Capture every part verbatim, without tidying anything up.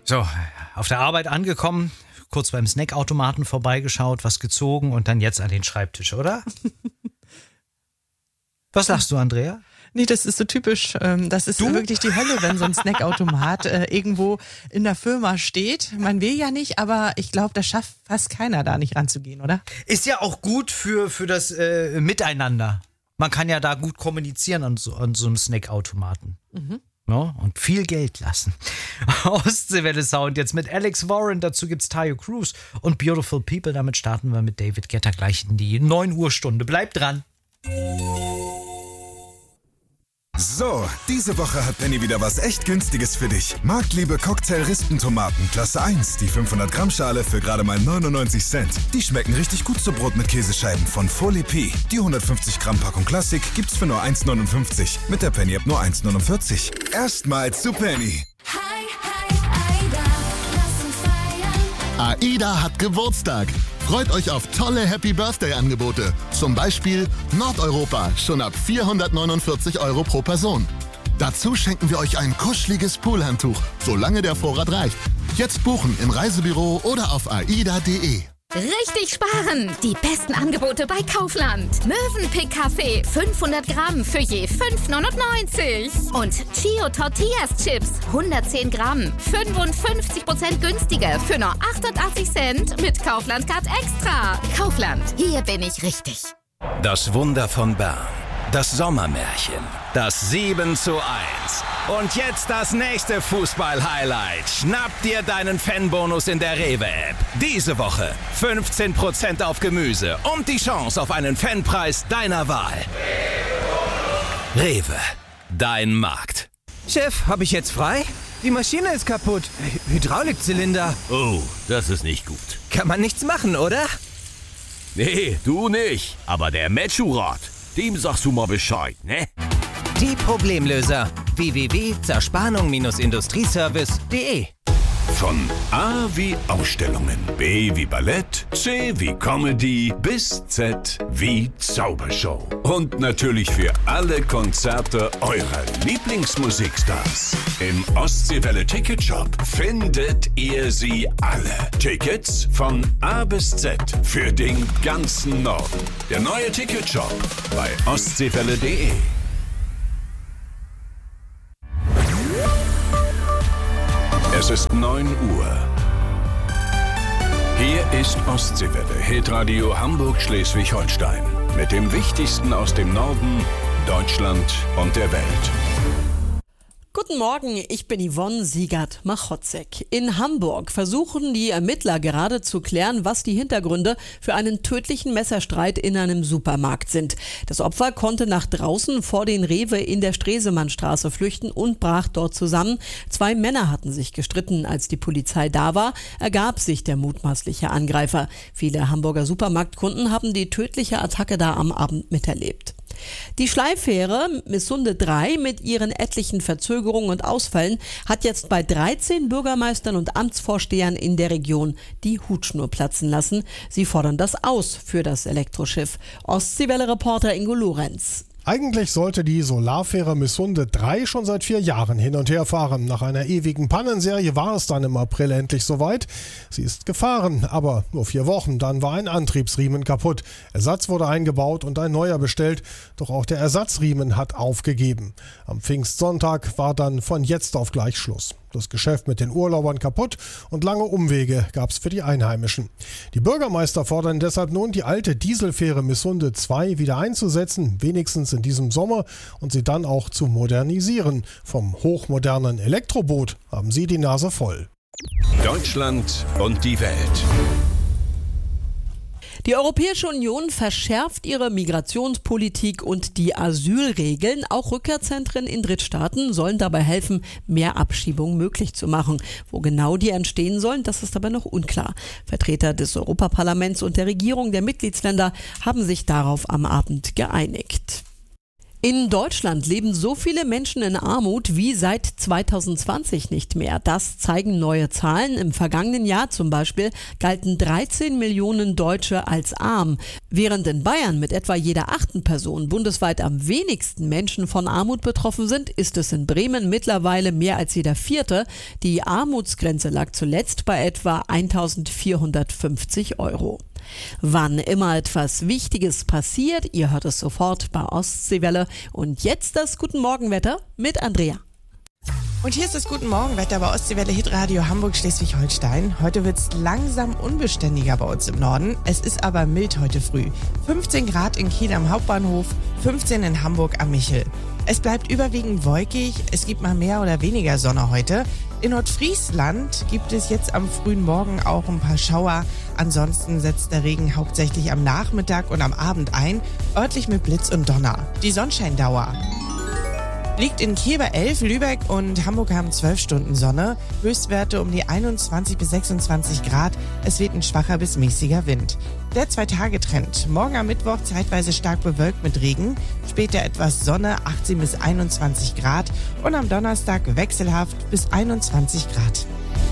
So, auf der Arbeit angekommen, kurz beim Snackautomaten vorbeigeschaut, was gezogen und dann jetzt an den Schreibtisch, oder? Was sagst du, Andrea? Nee, das ist so typisch. Das ist Du? wirklich die Hölle, wenn so ein Snackautomat äh, irgendwo in der Firma steht. Man will ja nicht, aber ich glaube, das schafft fast keiner, da nicht ranzugehen, oder? Ist ja auch gut für, für das äh, Miteinander. Man kann ja da gut kommunizieren an so, an so einem Snackautomaten. Mhm. Ja, und viel Geld lassen. Ostseewelle Sound jetzt mit Alex Warren. Dazu gibt's Tayo Cruz und Beautiful People. Damit starten wir mit David Guetta gleich in die neun Uhr Stunde. Bleibt dran. So, diese Woche hat Penny wieder was echt Günstiges für dich. Marktliebe Cocktail-Rispentomaten, Klasse eins, die fünfhundert Gramm Schale für gerade mal neunundneunzig Cent. Die schmecken richtig gut zu Brot mit Käsescheiben von Folie P. Die hundertfünfzig Gramm Packung Klassik gibt's für nur eins neunundfünfzig. Mit der Penny App nur eins neunundvierzig. Erstmals zu Penny. Hi, hi, Aida, lass uns feiern. AIDA hat Geburtstag. Freut euch auf tolle Happy-Birthday-Angebote. Zum Beispiel Nordeuropa, schon ab vierhundertneunundvierzig Euro pro Person. Dazu schenken wir euch ein kuscheliges Poolhandtuch, solange der Vorrat reicht. Jetzt buchen im Reisebüro oder auf aida punkt de. Richtig sparen! Die besten Angebote bei Kaufland. Mövenpick Kaffee fünfhundert Gramm für je fünf neunundneunzig. Und Chio Tortillas Chips hundertzehn Gramm, fünfundfünfzig Prozent günstiger für nur achtundachtzig Cent mit Kaufland Card Extra. Kaufland, hier bin ich richtig. Das Wunder von Bern. Das Sommermärchen. Das sieben zu eins. Und jetzt das nächste Fußball-Highlight. Schnapp dir deinen Fanbonus in der Rewe-App. Diese Woche fünfzehn Prozent auf Gemüse und die Chance auf einen Fanpreis deiner Wahl. Rewe, dein Markt. Chef, habe ich jetzt frei? Die Maschine ist kaputt. Hydraulikzylinder. Oh, das ist nicht gut. Kann man nichts machen, oder? Nee, du nicht. Aber der Metschurat, dem sagst du mal Bescheid, ne? Die Problemlöser. w w w punkt zerspannung industrieservice punkt de. Von A wie Ausstellungen, B wie Ballett, C wie Comedy bis Z wie Zaubershow. Und natürlich für alle Konzerte eurer Lieblingsmusikstars. Im Ostseewelle Ticketshop findet ihr sie alle. Tickets von A bis Z für den ganzen Norden. Der neue Ticketshop bei ostseewelle punkt de. Es ist neun Uhr. Hier ist Ostseewelle, Hitradio Hamburg-Schleswig-Holstein. Mit dem Wichtigsten aus dem Norden, Deutschland und der Welt. Guten Morgen, ich bin Yvonne Siegert-Machotzek. In Hamburg versuchen die Ermittler gerade zu klären, was die Hintergründe für einen tödlichen Messerstreit in einem Supermarkt sind. Das Opfer konnte nach draußen vor den Rewe in der Stresemannstraße flüchten und brach dort zusammen. Zwei Männer hatten sich gestritten. Als die Polizei da war, ergab sich der mutmaßliche Angreifer. Viele Hamburger Supermarktkunden haben die tödliche Attacke da am Abend miterlebt. Die Schleifähre Missunde drei mit ihren etlichen Verzögerungen und Ausfällen hat jetzt bei dreizehn Bürgermeistern und Amtsvorstehern in der Region die Hutschnur platzen lassen. Sie fordern das aus für das Elektroschiff. Ostseewelle-Reporter Ingo Lorenz. Eigentlich sollte die Solarfähre Missunde drei schon seit vier Jahren hin und her fahren. Nach einer ewigen Pannenserie war es dann im April endlich soweit. Sie ist gefahren, aber nur vier Wochen. Dann war ein Antriebsriemen kaputt. Ersatz wurde eingebaut und ein neuer bestellt. Doch auch der Ersatzriemen hat aufgegeben. Am Pfingstsonntag war dann von jetzt auf gleich Schluss. Das Geschäft mit den Urlaubern kaputt und lange Umwege gab es für die Einheimischen. Die Bürgermeister fordern deshalb nun, die alte Dieselfähre Missunde zwei wieder einzusetzen, wenigstens in diesem Sommer, und sie dann auch zu modernisieren. Vom hochmodernen Elektroboot haben sie die Nase voll. Deutschland und die Welt. Die Europäische Union verschärft ihre Migrationspolitik und die Asylregeln. Auch Rückkehrzentren in Drittstaaten sollen dabei helfen, mehr Abschiebungen möglich zu machen. Wo genau die entstehen sollen, das ist aber noch unklar. Vertreter des Europaparlaments und der Regierung der Mitgliedsländer haben sich darauf am Abend geeinigt. In Deutschland leben so viele Menschen in Armut wie seit zweitausendzwanzig nicht mehr. Das zeigen neue Zahlen. Im vergangenen Jahr zum Beispiel galten dreizehn Millionen Deutsche als arm. Während in Bayern mit etwa jeder achten Person bundesweit am wenigsten Menschen von Armut betroffen sind, ist es in Bremen mittlerweile mehr als jeder vierte. Die Armutsgrenze lag zuletzt bei etwa eintausendvierhundertfünfzig Euro. Wann immer etwas Wichtiges passiert, ihr hört es sofort bei Ostseewelle. Und jetzt das Guten Morgenwetter mit Andrea. Und hier ist das Guten Morgenwetter bei Ostseewelle Hitradio Hamburg Schleswig-Holstein. Heute wird es langsam unbeständiger bei uns im Norden. Es ist aber mild heute früh. fünfzehn Grad in Kiel am Hauptbahnhof, fünfzehn in Hamburg am Michel. Es bleibt überwiegend wolkig, es gibt mal mehr oder weniger Sonne heute. In Nordfriesland gibt es jetzt am frühen Morgen auch ein paar Schauer. Ansonsten setzt der Regen hauptsächlich am Nachmittag und am Abend ein, örtlich mit Blitz und Donner. Die Sonnenscheindauer liegt in Kiel bei elf, Lübeck und Hamburg haben zwölf Stunden Sonne. Höchstwerte um die einundzwanzig bis sechsundzwanzig Grad. Es weht ein schwacher bis mäßiger Wind. Der Zwei-Tage-Trend. Morgen am Mittwoch zeitweise stark bewölkt mit Regen. Später etwas Sonne, achtzehn bis einundzwanzig Grad. Und am Donnerstag wechselhaft bis einundzwanzig Grad.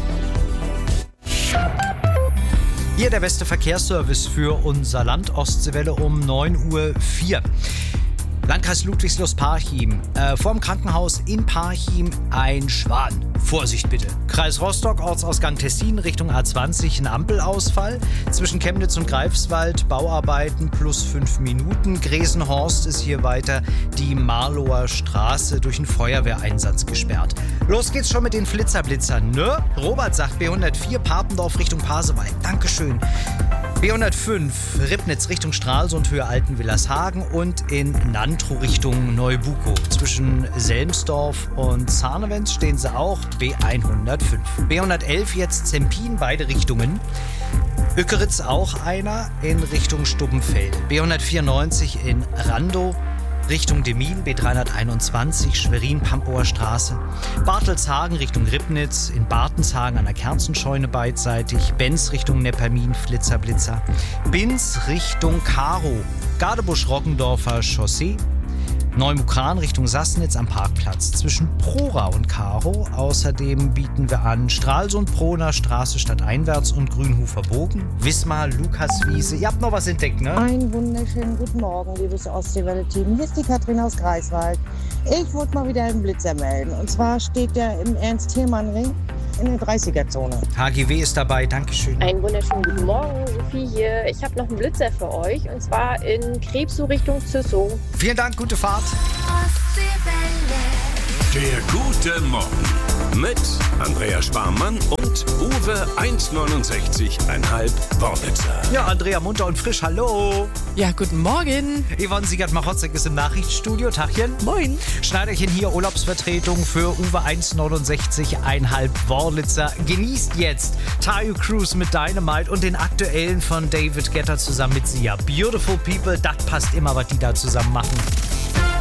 Hier der beste Verkehrsservice für unser Land. Ostseewelle um neun Uhr vier. Landkreis Ludwigslust-Parchim. Äh, vorm Krankenhaus in Parchim ein Schwan. Vorsicht bitte. Kreis Rostock, Ortsausgang Tessin, Richtung A zwanzig, ein Ampelausfall. Zwischen Chemnitz und Greifswald Bauarbeiten plus fünf Minuten. Gresenhorst ist hier weiter die Marlower Straße durch einen Feuerwehreinsatz gesperrt. Los geht's schon mit den Flitzerblitzern, ne? Robert sagt B hundertvier Papendorf Richtung Pasewalk. Dankeschön. B hundertfünf Ribnitz Richtung Stralsund Höhe Altenwillershagen und in Nantru Richtung Neubuko. Zwischen Selmsdorf und Zarnewenz stehen sie auch. B hundertfünf. B hundertelf jetzt Zempin, beide Richtungen. Ückeritz auch einer in Richtung Stubbenfeld. B hundertvierundneunzig in Randow Richtung Demmin, B dreihunderteinundzwanzig, Schwerin-Pampower Straße. Bartelshagen Richtung Ribnitz, in Bartenshagen an der Kerzenscheune beidseitig. Benz Richtung Neppermin, Flitzer, Blitzer. Binz Richtung Karo, Gadebusch-Roggendorfer Chaussee. Neumukran Richtung Sassnitz am Parkplatz zwischen Prora und Karo. Außerdem bieten wir an Stralsund, Prohner Straße stadteinwärts und Grünhofer Bogen. Wismar, Lukaswiese. Ihr habt noch was entdeckt, ne? Einen wunderschönen guten Morgen, liebes Ostseewelle-Team. Hier ist die Katrin aus Greifswald. Ich wollte mal wieder einen Blitzer melden. Und zwar steht der im Ernst-Thälmann-Ring in der dreißiger-Zone. H G W ist dabei, Dankeschön. Einen wunderschönen guten Morgen, Sophie hier. Ich habe noch einen Blitzer für euch und zwar in Krebsow Richtung Züssow. Vielen Dank, gute Fahrt. Der gute Morgen mit Andrea Sparmann und Uwe hundertneunundsechzig Komma fünf Worblitzer. Ja, Andrea munter und frisch, hallo. Ja, guten Morgen. Yvonne Siegert-Machotzek ist im Nachrichtenstudio. Tachchen. Moin. Schneiderchen hier, Urlaubsvertretung für Uwe hundertneunundsechzig Komma fünf Worblitzer. Genießt jetzt Tayo Cruz mit Dynamite und den aktuellen von David Guetta zusammen mit Sia. Beautiful People, das passt immer, was die da zusammen machen.